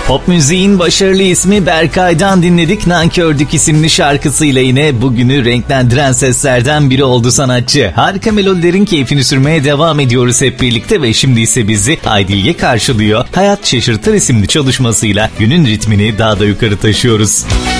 Pop müziğin başarılı ismi Berkay'dan dinledik. Nankördük isimli şarkısıyla yine bugünü renklendiren seslerden biri oldu sanatçı. Harika melodilerin keyfini sürmeye devam ediyoruz hep birlikte ve şimdi ise bizi Aydilge karşılıyor. Hayat Şaşırtır isimli çalışmasıyla günün ritmini daha da yukarı taşıyoruz.